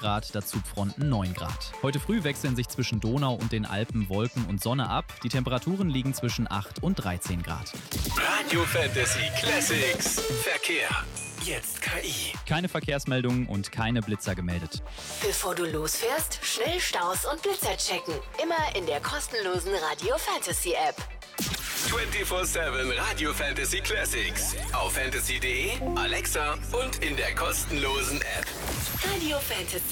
Grad, dazu Fronten 9 Grad. Heute früh wechseln sich zwischen Donau und den Alpen Wolken und Sonne ab. Die Temperaturen liegen zwischen 8 und 13 Grad. Radio Fantasy Classics. Verkehr. Jetzt KI. Keine Verkehrsmeldungen und keine Blitzer gemeldet. Bevor du losfährst, schnell Staus und Blitzer checken. Immer in der kostenlosen Radio Fantasy App. 24/7 Radio Fantasy Classics. Auf fantasy.de, Alexa und in der kostenlosen App. Radio Fantasy.